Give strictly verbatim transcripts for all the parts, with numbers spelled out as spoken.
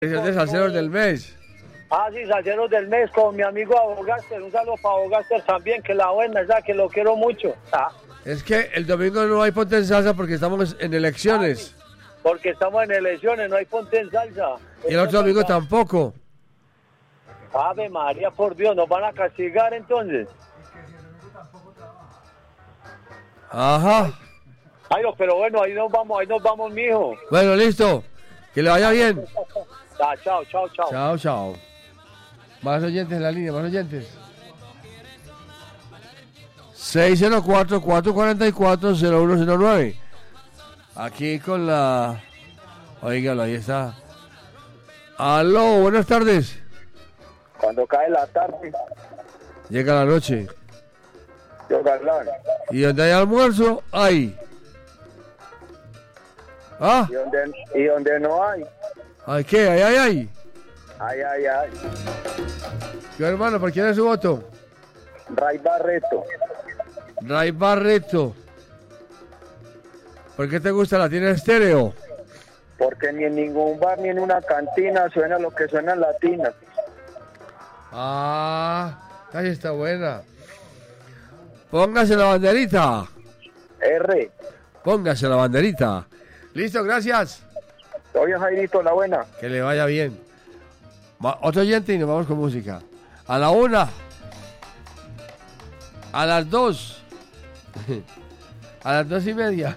Es de Salseros del Mes. Ah, sí, Salseros del Mes con mi amigo Abogaster. Un saludo para Abogaster también, que la buena, ya que lo quiero mucho. Ah. Es que el domingo no hay Ponte en Salsa porque estamos en elecciones. Ah, sí, porque estamos en elecciones, no hay Ponte en Salsa. Y el otro domingo tampoco. Ave María, por Dios, nos van a castigar entonces. Ajá. Ay, no, pero bueno, ahí nos vamos, ahí nos vamos, mijo. Bueno, listo. Que le vaya bien. Ah, chao, chao, chao. Chao, chao. Más oyentes en la línea, más oyentes. seis cero cuatro, cuatro cuatro cuatro, cero uno cero nueve. Aquí con la... Oígalo, ahí está. Aló, buenas tardes. Cuando cae la tarde. Llega la noche. Yo galán. Y donde hay almuerzo, hay. ¿Ah? Y donde, y donde no hay. ¿Ay qué? ¿Ay, ay, ay? Ay, ay, ay. ¿Qué hermano? ¿Por quién es su voto? Ray Barreto. Ray Barreto. ¿Por qué te gusta la tienda estéreo? Porque ni en ningún bar ni en una cantina suena lo que suena en latina. Ah, ahí está buena. Póngase la banderita. R. Póngase la banderita. Listo, gracias. Oye, Jairito, la buena. Que le vaya bien. Va, otro oyente y nos vamos con música. A la una. A las dos. A las dos y media.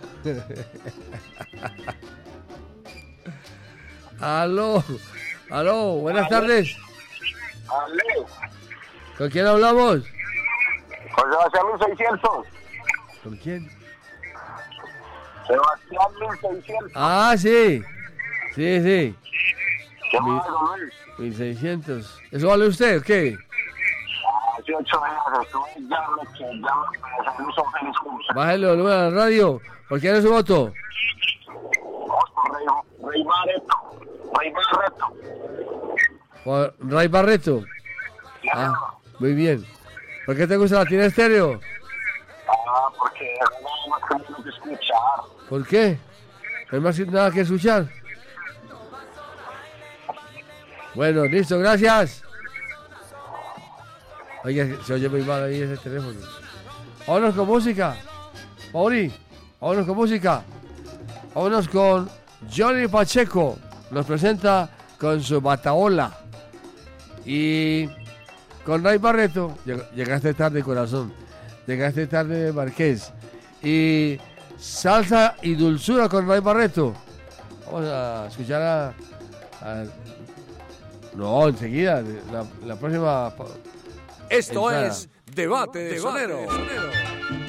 Aló. Aló, buenas Aló. tardes. Aló. ¿Con quién hablamos? Con Sebastián mil seiscientos. ¿Con quién? Sebastián mil seiscientos. Ah, sí. Sí, sí. ¿Qué Mil- más, Luis? mil seiscientos. ¿Eso vale usted o qué? Hace ocho días estuve ya me que ya me parece un feliz curso. Bájale el volumen a la radio. ¿Por quién es su voto? Vamos por Rey, Rey Barreto. Rey Barreto. Por Ray Barreto. Ah, muy bien. ¿Por qué te gusta la tienda estéreo? Ah, porque no hay más que uno que escuchar. ¿Por qué? ¿No hay más que- nada que escuchar? Bueno, listo, gracias. Oye, se oye muy mal ahí ese teléfono. Vámonos con música. Mauri, vámonos con música. Vámonos con Johnny Pacheco. Nos presenta con su bataola. Y con Ray Barreto. Lleg- Llegaste tarde, corazón. Llegaste tarde, Marqués. Y salsa y dulzura con Ray Barreto. Vamos a escuchar a... a- no, enseguida. La, la próxima... Esto Entrada. es Debate de Sonero.